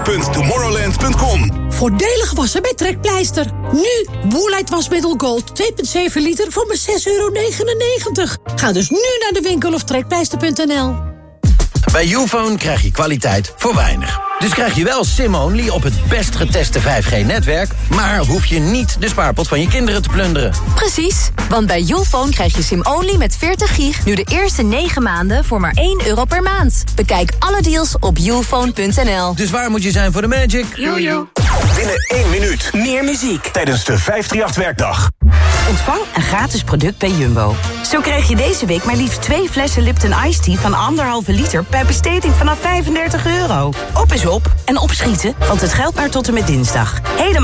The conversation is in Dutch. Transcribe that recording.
www.tomorrowland.com. Voordelig wassen bij Trekpleister. Nu, Woolite wasmiddel Gold 2,7 liter voor maar €6,99. Ga dus nu naar de winkel of trekpleister.nl. Bij Youfone krijg je kwaliteit voor weinig. Dus krijg je wel SIM-only op het best geteste 5G-netwerk... maar hoef je niet de spaarpot van je kinderen te plunderen. Precies, want bij Youfone krijg je SIM-only met 40 gig... nu de eerste 9 maanden voor maar €1 per maand. Bekijk alle deals op youfone.nl. Dus waar moet je zijn voor de magic? Jojo. Binnen 1 minuut. Meer muziek Tijdens de 538-werkdag. Ontvang een gratis product bij Jumbo. Zo krijg je deze week maar liefst 2 flessen Lipton Ice Tea van 1,5 liter... bij besteding vanaf €35. Op is op en opschieten, want het geldt maar tot en met dinsdag. Helemaal